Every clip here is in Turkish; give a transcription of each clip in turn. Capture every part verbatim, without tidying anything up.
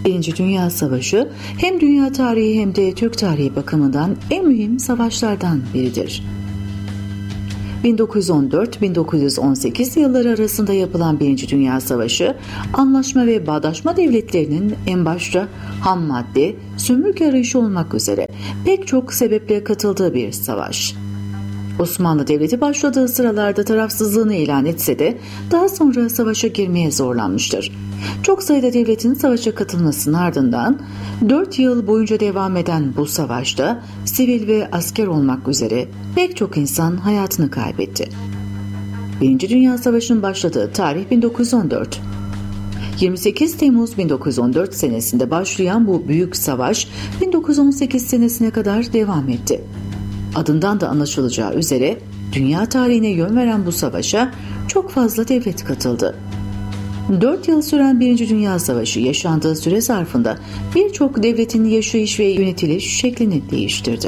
Birinci Dünya Savaşı hem dünya tarihi hem de Türk tarihi bakımından en mühim savaşlardan biridir. bin dokuz yüz on dört - bin dokuz yüz on sekiz yılları arasında yapılan Birinci Dünya Savaşı, anlaşma ve bağdaşma devletlerinin en başta ham madde, sömürge arayışı olmak üzere pek çok sebeple katıldığı bir savaş. Osmanlı Devleti başladığı sıralarda tarafsızlığını ilan etse de daha sonra savaşa girmeye zorlanmıştır. Çok sayıda devletin savaşa katılmasının ardından dört yıl boyunca devam eden bu savaşta sivil ve asker olmak üzere pek çok insan hayatını kaybetti. Birinci Dünya Savaşı'nın başladığı tarih bin dokuz yüz on dört. yirmi sekiz Temmuz bin dokuz yüz on dört senesinde başlayan bu büyük savaş bin dokuz yüz on sekiz senesine kadar devam etti. Adından da anlaşılacağı üzere dünya tarihine yön veren bu savaşa çok fazla devlet katıldı. Dört yıl süren Birinci Dünya Savaşı yaşandığı süre zarfında birçok devletin yaşayış ve yönetiliş şeklini değiştirdi.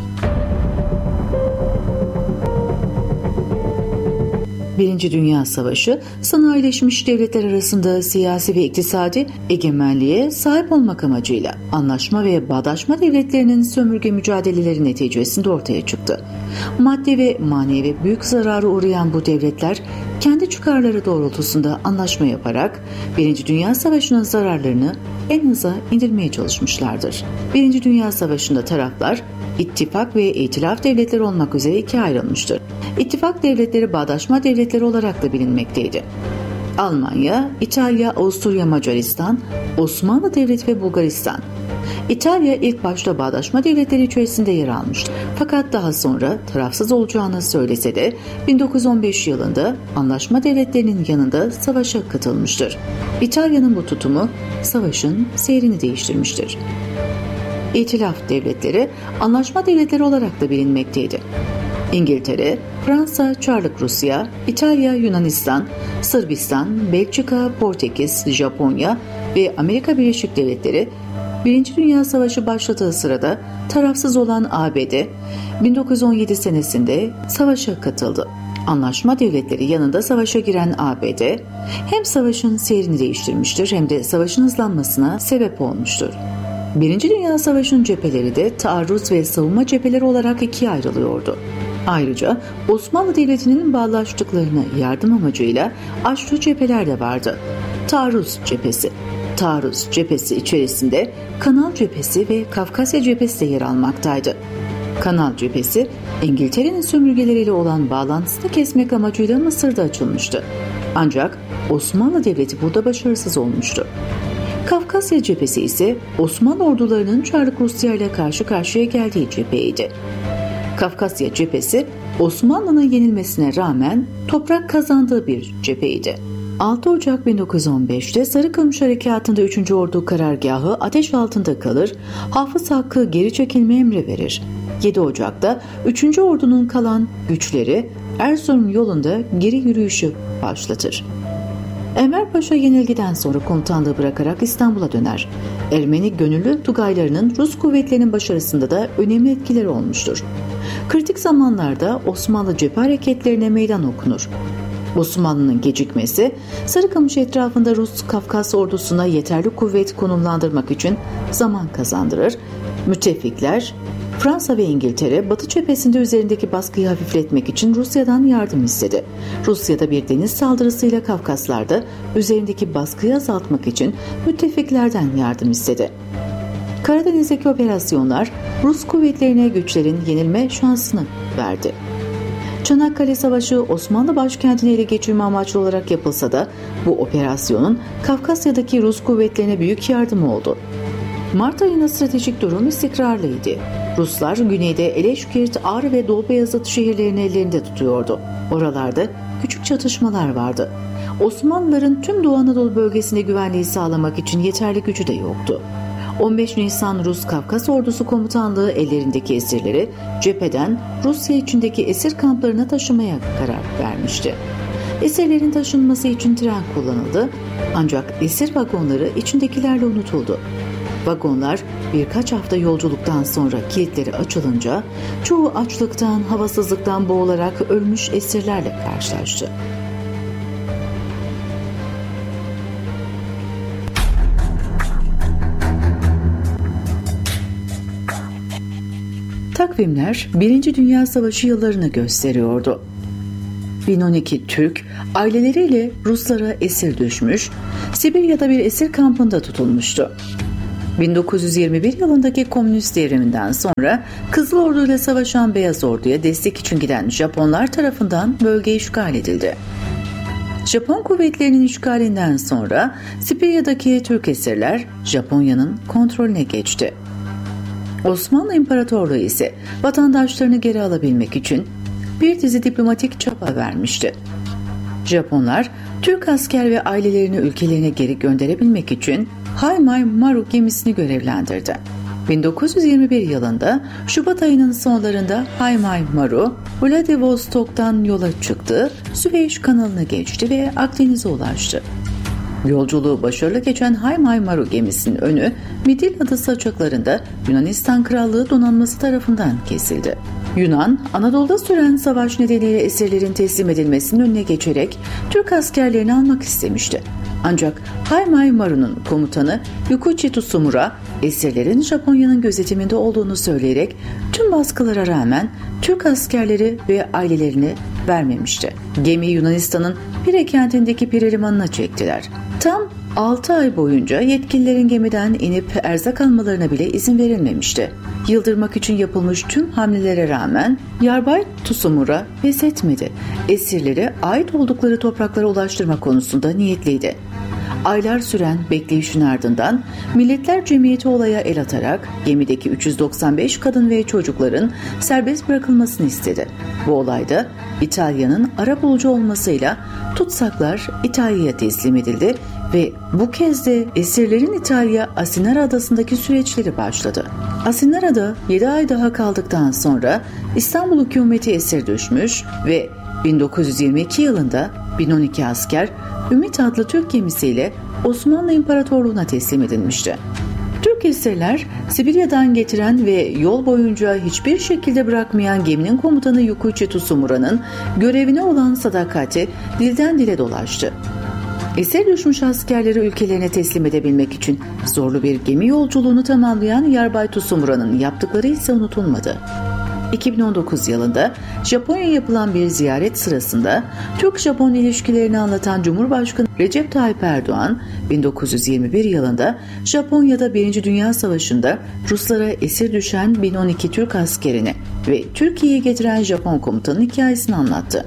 Birinci Dünya Savaşı, sanayileşmiş devletler arasında siyasi ve iktisadi egemenliğe sahip olmak amacıyla anlaşma ve bağdaşma devletlerinin sömürge mücadeleleri neticesinde ortaya çıktı. Maddi ve manevi büyük zarara uğrayan bu devletler kendi çıkarları doğrultusunda anlaşma yaparak Birinci Dünya Savaşı'nın zararlarını en aza indirmeye çalışmışlardır. Birinci Dünya Savaşı'nda taraflar İttifak ve İtilaf devletleri olmak üzere ikiye ayrılmıştır. İttifak devletleri bağdaşma devletleri olarak da bilinmekteydi. Almanya, İtalya, Avusturya, Macaristan, Osmanlı Devleti ve Bulgaristan. İtalya ilk başta bağdaşma devletleri içerisinde yer almıştı. Fakat daha sonra tarafsız olacağını söylese de bin dokuz yüz on beş yılında anlaşma devletlerinin yanında savaşa katılmıştır. İtalya'nın bu tutumu savaşın seyrini değiştirmiştir. İtilaf devletleri anlaşma devletleri olarak da bilinmekteydi. İngiltere, Fransa, Çarlık Rusya, İtalya, Yunanistan, Sırbistan, Belçika, Portekiz, Japonya ve Amerika Birleşik Devletleri Birinci Dünya Savaşı başladığı sırada tarafsız olan A B D bin dokuz yüz on yedi senesinde savaşa katıldı. Anlaşma devletleri yanında savaşa giren A B D hem savaşın seyrini değiştirmiştir hem de savaşın hızlanmasına sebep olmuştur. Birinci Dünya Savaşı'nın cepheleri de taarruz ve savunma cepheleri olarak ikiye ayrılıyordu. Ayrıca Osmanlı Devleti'nin bağlaştıklarını yardım amacıyla açtığı cepheler de vardı. Taarruz cephesi. Taarruz cephesi içerisinde Kanal cephesi ve Kafkasya cephesi de yer almaktaydı. Kanal cephesi, İngiltere'nin sömürgeleriyle olan bağlantısını kesmek amacıyla Mısır'da açılmıştı. Ancak Osmanlı Devleti burada başarısız olmuştu. Kafkasya cephesi ise Osmanlı ordularının Çarlık Rusya ile karşı karşıya geldiği cepheydi. Kafkasya cephesi Osmanlı'nın yenilmesine rağmen toprak kazandığı bir cepheydi. altı Ocak bin dokuz yüz on beşte Sarıkamış Harekatı'nda üçüncü Ordu karargahı ateş altında kalır, Hafız Hakkı geri çekilme emri verir. yedi Ocak'ta üçüncü Ordu'nun kalan güçleri Erzurum yolunda geri yürüyüşü başlatır. Enver Paşa yenilgiden sonra komutanlığı bırakarak İstanbul'a döner. Ermeni gönüllü Tugaylarının Rus kuvvetlerinin başarısında da önemli etkileri olmuştur. Kritik zamanlarda Osmanlı cephe hareketlerine meydan okunur. Osmanlı'nın gecikmesi, Sarıkamış etrafında Rus Kafkas ordusuna yeterli kuvvet konumlandırmak için zaman kazandırır. Müttefikler, Fransa ve İngiltere, Batı cephesinde üzerindeki baskıyı hafifletmek için Rusya'dan yardım istedi. Rusya da bir deniz saldırısıyla Kafkaslar'da üzerindeki baskıyı azaltmak için müttefiklerden yardım istedi. Karadeniz'deki operasyonlar Rus kuvvetlerine güçlerin yenilme şansını verdi. Çanakkale Savaşı Osmanlı başkentini ele geçirme amaçlı olarak yapılsa da bu operasyonun Kafkasya'daki Rus kuvvetlerine büyük yardımı oldu. Mart ayında stratejik durum istikrarlıydı. Ruslar güneyde Eleşkirt, Ağrı ve Doğu Beyazıt şehirlerini ellerinde tutuyordu. Oralarda küçük çatışmalar vardı. Osmanlıların tüm Doğu Anadolu bölgesinde güvenliği sağlamak için yeterli gücü de yoktu. on beş Nisan Rus Kafkas Ordusu Komutanlığı ellerindeki esirleri cepheden Rusya içindeki esir kamplarına taşımaya karar vermişti. Esirlerin taşınması için tren kullanıldı, ancak esir vagonları içindekilerle unutuldu. Vagonlar birkaç hafta yolculuktan sonra kilitleri açılınca çoğu açlıktan, havasızlıktan boğularak ölmüş esirlerle karşılaştı. takvimler Birinci Dünya Savaşı yıllarını gösteriyordu. bin on iki Türk aileleriyle Ruslara esir düşmüş, Sibirya'da bir esir kampında tutulmuştu. bin dokuz yüz yirmi bir yılındaki Komünist devriminden sonra Kızıl Ordu ile savaşan Beyaz Ordu'ya destek için giden Japonlar tarafından bölge işgal edildi. Japon kuvvetlerinin işgalinden sonra Sibirya'daki Türk esirler Japonya'nın kontrolüne geçti. Osmanlı İmparatorluğu ise vatandaşlarını geri alabilmek için bir dizi diplomatik çaba vermişti. Japonlar Türk asker ve ailelerini ülkelerine geri gönderebilmek için Haimai Maru gemisini görevlendirdi. bin dokuz yüz yirmi bir yılında Şubat ayının sonlarında Haimai Maru, Vladivostok'tan yola çıktı, Süveyş kanalına geçti ve Akdeniz'e ulaştı. Yolculuğu başarılı geçen Haimai Maru gemisinin önü Midil Adası açıklarında Yunanistan Krallığı donanması tarafından kesildi. Yunan, Anadolu'da süren savaş nedeniyle esirlerin teslim edilmesinin önüne geçerek Türk askerlerini almak istemişti. Ancak Haimai Maru'nun komutanı Yukichi Tsumura, esirlerin Japonya'nın gözetiminde olduğunu söyleyerek tüm baskılara rağmen Türk askerleri ve ailelerini vermemişti. Gemiyi Yunanistan'ın Pire kentindeki Pire limanına çektiler. Tam altı ay boyunca yetkililerin gemiden inip erzak almalarına bile izin verilmemişti. Yıldırmak için yapılmış tüm hamlelere rağmen Yarbay Tsumura pes etmedi. Esirleri ait oldukları topraklara ulaştırma konusunda niyetliydi. Aylar süren bekleyişin ardından Milletler Cemiyeti olaya el atarak gemideki üç yüz doksan beş kadın ve çocukların serbest bırakılmasını istedi. Bu olayda İtalya'nın arabulucu olmasıyla tutsaklar İtalya'ya teslim edildi ve bu kez de esirlerin İtalya Asinara Adası'ndaki süreçleri başladı. Asinara'da yedi ay daha kaldıktan sonra İstanbul hükümeti esir düşmüş ve bin dokuz yüz yirmi iki yılında bin on iki asker Ümit adlı Türk gemisiyle Osmanlı İmparatorluğu'na teslim edilmişti. Türk esirler Sibirya'dan getiren ve yol boyunca hiçbir şekilde bırakmayan geminin komutanı Yukichi Tsumura'nın görevine olan sadakati dilden dile dolaştı. Esir düşmüş askerleri ülkelerine teslim edebilmek için zorlu bir gemi yolculuğunu tamamlayan Yarbay Tsumura'nın yaptıkları ise unutulmadı. iki bin on dokuz yılında Japonya'ya yapılan bir ziyaret sırasında Türk-Japon ilişkilerini anlatan Cumhurbaşkanı Recep Tayyip Erdoğan, bin dokuz yüz yirmi bir yılında Japonya'da Birinci Dünya Savaşı'nda Ruslara esir düşen bin on iki Türk askerini ve Türkiye'ye getiren Japon komutanın hikayesini anlattı.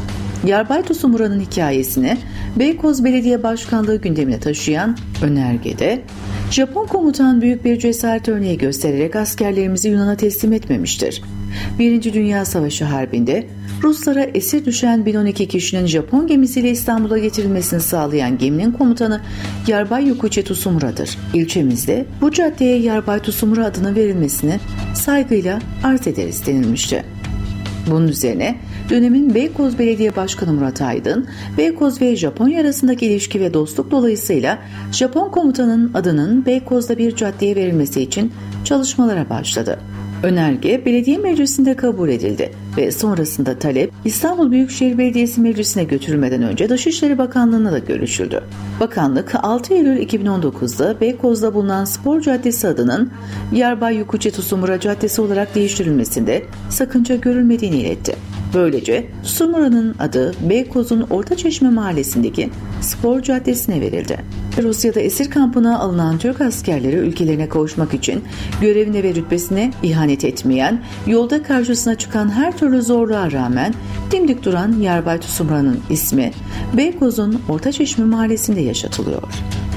Yarbay Tsumura'nın hikayesini Beykoz Belediye Başkanlığı gündemine taşıyan önergede, Japon komutan büyük bir cesaret örneği göstererek askerlerimizi Yunan'a teslim etmemiştir. Birinci Dünya Savaşı Harbi'nde Ruslara esir düşen bin on iki kişinin Japon gemisiyle İstanbul'a getirilmesini sağlayan geminin komutanı Yarbay Yukichi Tsumura'dır. İlçemizde bu caddeye Yarbay Tsumura adının verilmesini saygıyla arz ederiz denilmişti. Bunun üzerine dönemin Beykoz Belediye Başkanı Murat Aydın, Beykoz ve Japonya arasındaki ilişki ve dostluk dolayısıyla Japon komutanın adının Beykoz'da bir caddeye verilmesi için çalışmalara başladı. Önerge belediye meclisinde kabul edildi ve sonrasında talep İstanbul Büyükşehir Belediyesi Meclisi'ne götürülmeden önce Dışişleri Bakanlığı'na da görüşüldü. Bakanlık altı Eylül iki bin on dokuzda Beykoz'da bulunan Spor Caddesi adının Yarbay Yukichi Tsumura Caddesi olarak değiştirilmesinde sakınca görülmediğini iletti. Böylece Tsumura'nın adı Beykoz'un Ortaçeşme mahallesindeki Spor Caddesi'ne verildi. Rusya'da esir kampına alınan Türk askerleri ülkelerine kavuşmak için görevine ve rütbesine ihanet etmeyen, yolda karşısına çıkan her türlü zorluğa rağmen dimdik duran Yarbay Tsumura'nın ismi Beykoz'un Ortaçeşme mahallesinde yaşatılıyor.